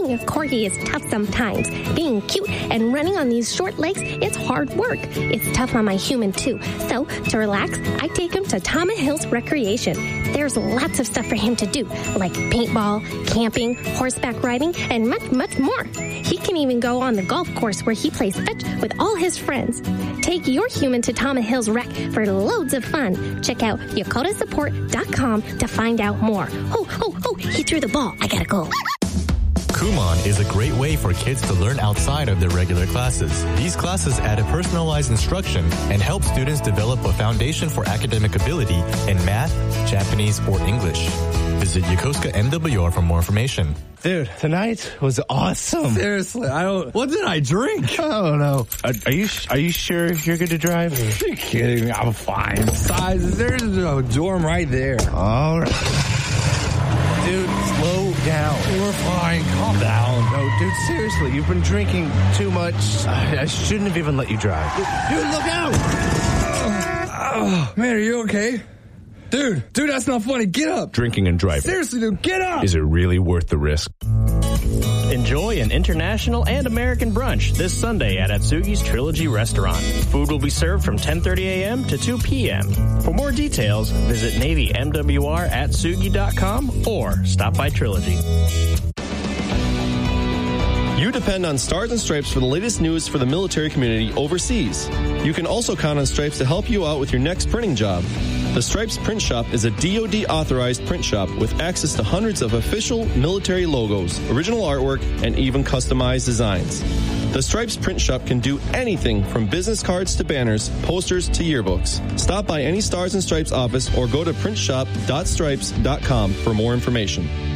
Being a corgi is tough sometimes. Being cute and running on these short legs, it's hard work. It's tough on my human too. So, to relax, I take him to Tama Hills Recreation. There's lots of stuff for him to do, like paintball, camping, horseback riding, and much, much more. He can even go on the golf course where he plays fetch with all his friends. Take your human to Tama Hills Rec for loads of fun. Check out YakotaSupport.com to find out more. Oh, he threw the ball. I gotta go. Kumon is a great way for kids to learn outside of their regular classes. These classes add a personalized instruction and help students develop a foundation for academic ability in math, Japanese, or English. Visit Yokosuka MWR for more information. Dude, tonight was awesome. Seriously, what did I drink? I don't know. Are you sure you're good to drive? Are you kidding me? I'm fine. Besides, there's a dorm right there. All right. Dude, slow down. We're fine. Calm down. No, dude, seriously, you've been drinking too much. I shouldn't have even let you drive. Dude, look out! Oh, man, are you okay? Dude, that's not funny. Get up. Drinking and driving. Seriously, dude, get up. Is it really worth the risk? Enjoy an international and American brunch this Sunday at Atsugi's Trilogy Restaurant. Food will be served from 10:30 a.m. to 2 p.m. For more details, visit NavyMWR@Atsugi.com or stop by Trilogy. You depend on Stars and Stripes for the latest news for the military community overseas. You can also count on Stripes to help you out with your next printing job. The Stripes Print Shop is a DoD-authorized print shop with access to hundreds of official military logos, original artwork, and even customized designs. The Stripes Print Shop can do anything from business cards to banners, posters to yearbooks. Stop by any Stars and Stripes office or go to printshop.stripes.com for more information.